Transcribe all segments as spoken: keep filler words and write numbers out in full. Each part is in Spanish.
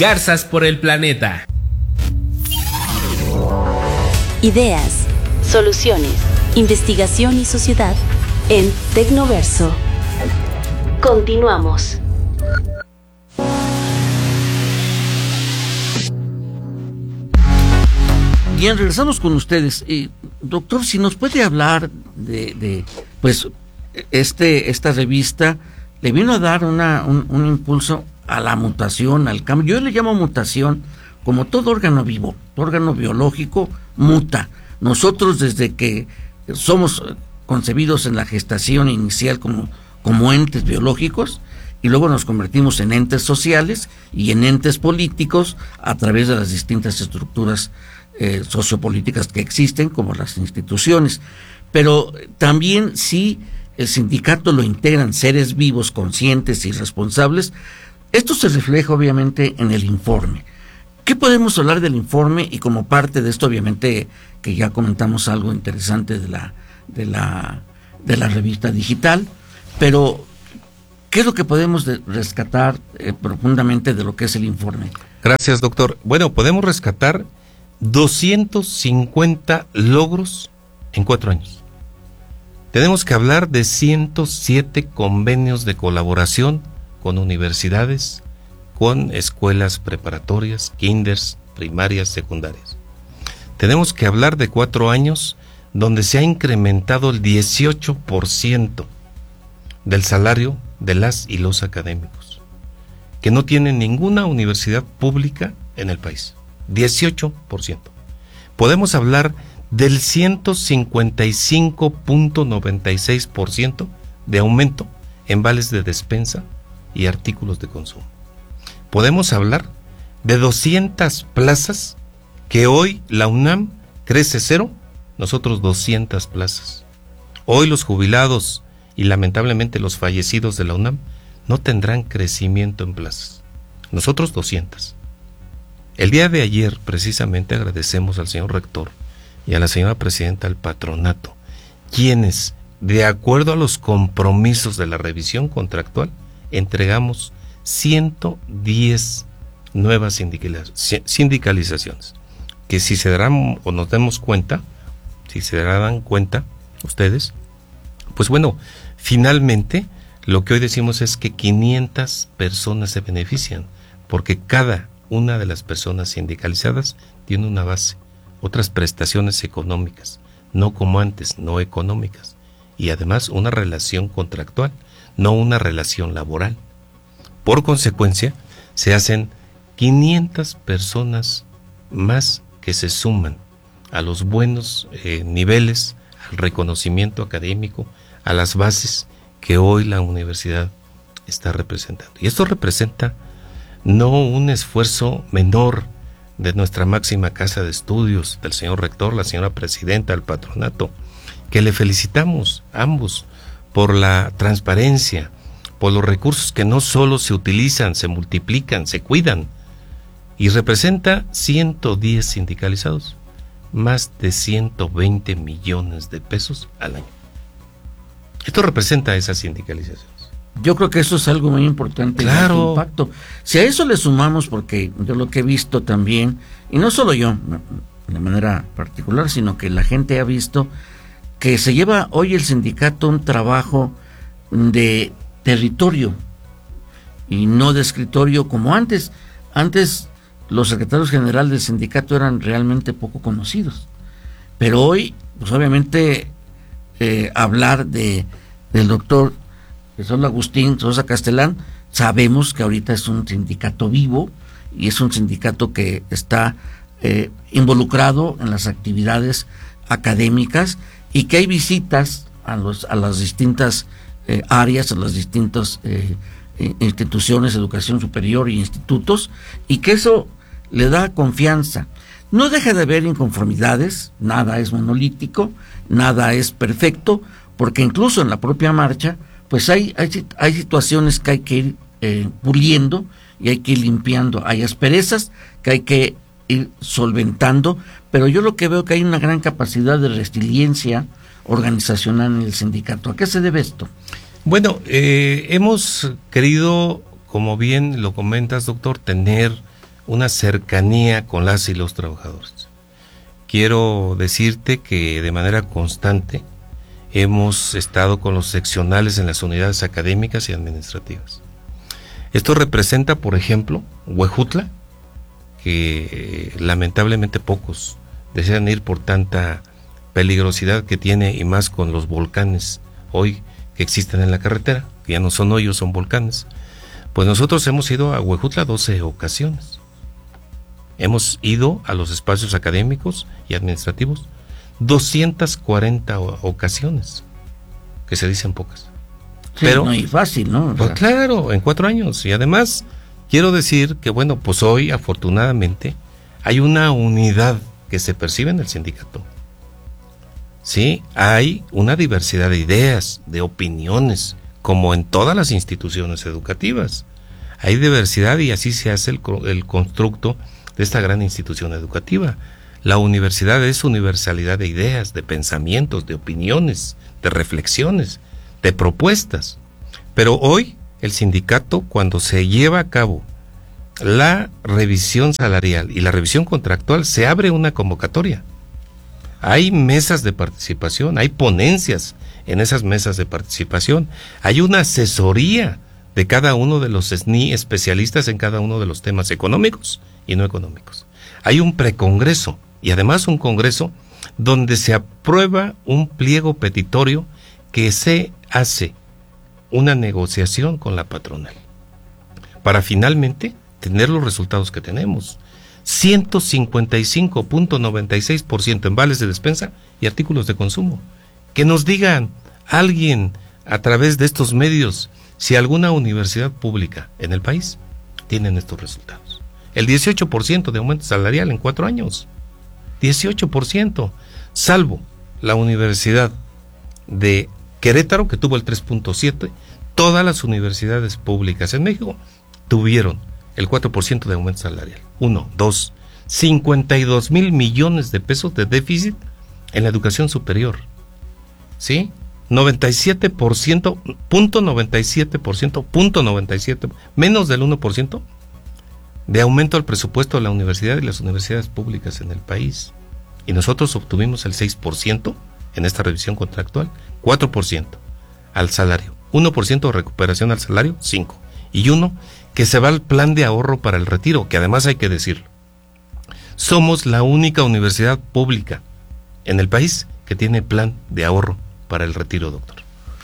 Garzas por el planeta. Ideas, soluciones, investigación y sociedad en Tecnoverso. Continuamos. Bien, regresamos con ustedes. Eh, doctor, si nos puede hablar de, de pues, este esta revista le vino a dar una, un, un impulso a la mutación, al cambio. Yo le llamo mutación, como todo órgano vivo, órgano biológico muta. Nosotros desde que somos concebidos en la gestación inicial como, como entes biológicos, y luego nos convertimos en entes sociales y en entes políticos a través de las distintas estructuras eh, sociopolíticas que existen, como las instituciones. Pero también si el sindicato lo integran seres vivos, conscientes y responsables, esto se refleja obviamente en el informe. ¿Qué podemos hablar del informe? Y como parte de esto, obviamente, que ya comentamos algo interesante de la, de la, de la revista digital, pero ¿qué es lo que podemos de, rescatar eh, profundamente de lo que es el informe? Gracias, doctor. Bueno, podemos rescatar doscientos cincuenta logros en cuatro años. Tenemos que hablar de ciento siete convenios de colaboración con universidades, con escuelas preparatorias, kinders, primarias, secundarias. Tenemos que hablar de cuatro años donde se ha incrementado el dieciocho por ciento del salario de las y los académicos, que no tienen ninguna universidad pública en el país. dieciocho por ciento. Podemos hablar del ciento cincuenta y cinco punto noventa y seis por ciento de aumento en vales de despensa y artículos de consumo. Podemos hablar de doscientas plazas que hoy la UNAM crece cero, nosotros doscientas plazas. Hoy los jubilados y lamentablemente los fallecidos de la UNAM no tendrán crecimiento en plazas. Nosotros doscientas. El día de ayer precisamente agradecemos al señor rector y a la señora presidenta del patronato, quienes, de acuerdo a los compromisos de la revisión contractual, entregamos ciento diez nuevas sindicalizaciones, que si se darán o nos demos cuenta, si se darán cuenta ustedes, pues bueno, finalmente lo que hoy decimos es que quinientas personas se benefician, porque cada una de las personas sindicalizadas tiene una base, otras prestaciones económicas, no como antes, no económicas, y además una relación contractual, no una relación laboral. Por consecuencia, se hacen quinientas personas más que se suman a los buenos eh, niveles, al reconocimiento académico, a las bases que hoy la universidad está representando. Y esto representa no un esfuerzo menor de nuestra máxima casa de estudios, del señor rector, la señora presidenta, del patronato, que le felicitamos ambos por la transparencia, por los recursos que no solo se utilizan, se multiplican, se cuidan, y representa ciento diez sindicalizados, más de ciento veinte millones de pesos al año. Esto representa esas sindicalizaciones. Yo creo que eso es algo muy importante. Claro. El impacto. Si a eso le sumamos, porque yo lo que he visto también, y no solo yo de manera particular, sino que la gente ha visto que se lleva hoy el sindicato un trabajo de territorio y no de escritorio como antes. Antes los secretarios generales del sindicato eran realmente poco conocidos, pero hoy, pues obviamente, eh, hablar de del doctor Jesús Agustín Sosa Castellán, sabemos que ahorita es un sindicato vivo y es un sindicato que está eh, involucrado en las actividades académicas y que hay visitas a los a las distintas eh, áreas, a las distintas eh, instituciones de educación superior e institutos, y que eso le da confianza. No deja de haber inconformidades, nada es monolítico, nada es perfecto, porque incluso en la propia marcha pues hay, hay, hay situaciones que hay que ir eh, puliendo y hay que ir limpiando, hay asperezas que hay que ir solventando, pero yo lo que veo que hay una gran capacidad de resiliencia organizacional en el sindicato. ¿A qué se debe esto? Bueno, eh, hemos querido, como bien lo comentas, doctor, tener una cercanía con las y los trabajadores. Quiero decirte que de manera constante hemos estado con los seccionales en las unidades académicas y administrativas. Esto representa, por ejemplo, Huejutla, que lamentablemente pocos desean ir por tanta peligrosidad que tiene, y más con los volcanes hoy que existen en la carretera, que ya no son hoyos, son volcanes. Pues nosotros hemos ido a Huejutla doce ocasiones. Hemos ido a los espacios académicos y administrativos doscientas cuarenta ocasiones, que se dicen pocas. Sí, pero no es fácil, ¿no? O pues sea, claro, en cuatro años. Y además quiero decir que, bueno, pues hoy afortunadamente hay una unidad que se percibe en el sindicato. Sí, hay una diversidad de ideas, de opiniones, como en todas las instituciones educativas. Hay diversidad, y así se hace el, el constructo de esta gran institución educativa. La universidad es universalidad de ideas, de pensamientos, de opiniones, de reflexiones, de propuestas. Pero hoy el sindicato, cuando se lleva a cabo la revisión salarial y la revisión contractual, se abre una convocatoria. Hay mesas de participación, hay ponencias en esas mesas de participación, hay una asesoría de cada uno de los S N I especialistas en cada uno de los temas económicos y no económicos. Hay un precongreso y además un congreso donde se aprueba un pliego petitorio que se hace una negociación con la patronal para finalmente tener los resultados que tenemos. ciento cincuenta y cinco punto noventa y seis por ciento en vales de despensa y artículos de consumo. Que nos digan alguien a través de estos medios si alguna universidad pública en el país tienen estos resultados. El dieciocho por ciento de aumento salarial en cuatro años. dieciocho por ciento, salvo la Universidad de Querétaro, que tuvo el tres punto siete, todas las universidades públicas en México tuvieron el cuatro por ciento de aumento salarial. Uno, dos, cincuenta y dos mil millones de pesos de déficit en la educación superior. ¿Sí? noventa y siete por ciento, punto noventa y siete por ciento, punto noventa y siete, menos del uno por ciento de aumento al presupuesto de la universidad y las universidades públicas en el país. Y nosotros obtuvimos el seis por ciento en esta revisión contractual, cuatro por ciento al salario, uno por ciento de recuperación al salario, cinco por ciento, y uno que se va al plan de ahorro para el retiro, que además hay que decirlo. Somos la única universidad pública en el país que tiene plan de ahorro para el retiro, doctor.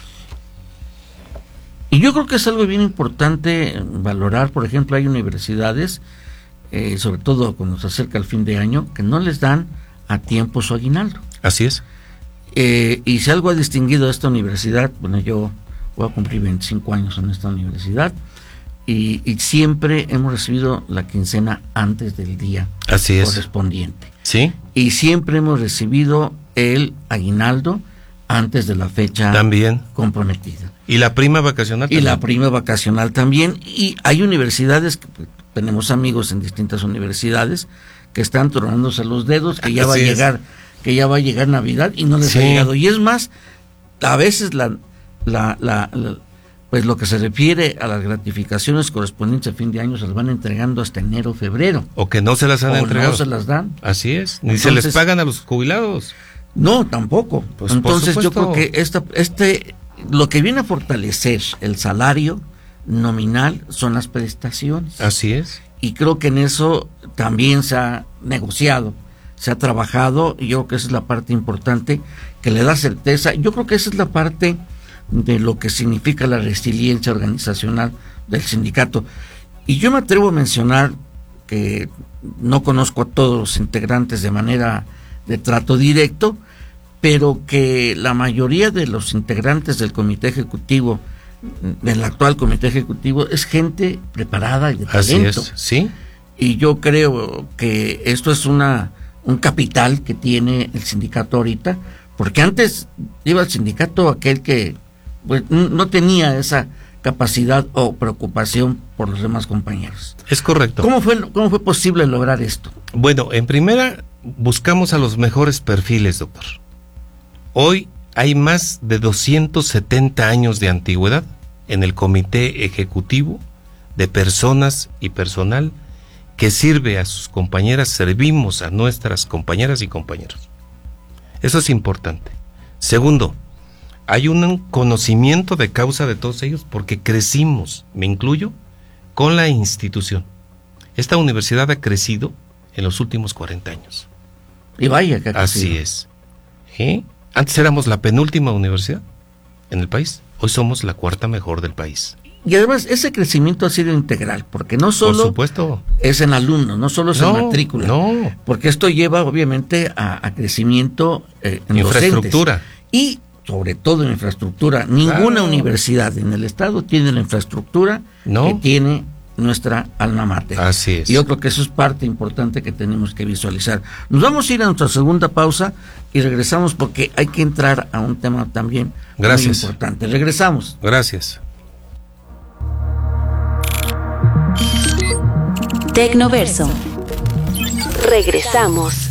Y yo creo que es algo bien importante valorar. Por ejemplo, hay universidades, eh, sobre todo cuando se acerca el fin de año, que no les dan a tiempo su aguinaldo. Así es. Eh, y si algo ha distinguido a esta universidad, bueno, yo voy a cumplir veinticinco años en esta universidad, y, y siempre hemos recibido la quincena antes del día Así es. correspondiente. Sí. Y siempre hemos recibido el aguinaldo antes de la fecha También. comprometida. Y la prima vacacional Y también. la prima vacacional también. Y hay universidades, que pues, tenemos amigos en distintas universidades que están tronándose los dedos, que ya Así va a es. llegar, que ya va a llegar Navidad y no les Sí. ha llegado. Y es más, a veces la, la, la, la pues lo que se refiere a las gratificaciones correspondientes a fin de año se las van entregando hasta enero, febrero. O que no se las han o entregado. no se las dan. Así es. Ni Entonces, se les pagan a los jubilados. No, tampoco. Pues, Entonces por yo supuesto. creo que esta, este, lo que viene a fortalecer el salario nominal son las prestaciones. Así es. Y creo que en eso también se ha negociado, se ha trabajado, y yo creo que esa es la parte importante que le da certeza. Yo creo que esa es la parte de lo que significa la resiliencia organizacional del sindicato. Y yo me atrevo a mencionar que no conozco a todos los integrantes de manera de trato directo, pero que la mayoría de los integrantes del comité ejecutivo, del actual comité ejecutivo, es gente preparada y de Así talento. es. Sí. Y yo creo que esto es una un capital que tiene el sindicato ahorita, porque antes iba al sindicato aquel que pues no tenía esa capacidad o preocupación por los demás compañeros. Es correcto. ¿Cómo fue, cómo fue posible lograr esto? Bueno, en primera, buscamos a los mejores perfiles, doctor. Hoy hay más de doscientos setenta años de antigüedad en el comité ejecutivo de personas y personal que sirve a sus compañeras, servimos a nuestras compañeras y compañeros. Eso es importante. Segundo, hay un conocimiento de causa de todos ellos porque crecimos, me incluyo, con la institución. Esta universidad ha crecido en los últimos cuarenta años. Y vaya que ha crecido. Así es. ¿Eh? Antes éramos la penúltima universidad en el país. Hoy somos la cuarta mejor del país. Y además ese crecimiento ha sido integral, porque no solo Por supuesto. es en alumnos, no solo es No, en matrícula, no. porque esto lleva obviamente a, a crecimiento eh, en Infraestructura. docentes. Y sobre todo en infraestructura. Ninguna Claro. universidad en el estado tiene la infraestructura No. que tiene nuestra alma mater. Así es. Y yo creo que eso es parte importante que tenemos que visualizar. Nos vamos a ir a nuestra segunda pausa y regresamos porque hay que entrar a un tema también Gracias. muy importante. Regresamos. Gracias. Tecnoverso. Regresamos.